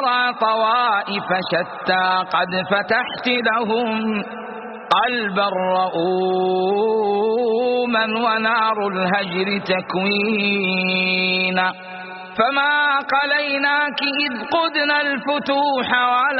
أرى طوائف شتى قد فتحت لهم قلبا رؤوما ونار الهجر تكوينا. فما قليناك إذ قدنا الفتوح ولا